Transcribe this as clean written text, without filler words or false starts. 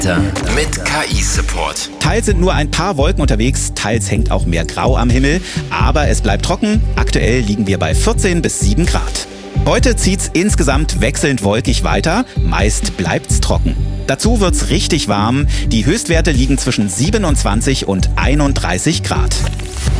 Mit KI-Support. Teils sind nur ein paar Wolken unterwegs, teils hängt auch mehr Grau am Himmel. Aber es bleibt trocken. Aktuell liegen wir bei 14 bis 7 Grad. Heute zieht's insgesamt wechselnd wolkig weiter. Meist bleibt's trocken. Dazu wird's richtig warm. Die Höchstwerte liegen zwischen 27 und 31 Grad.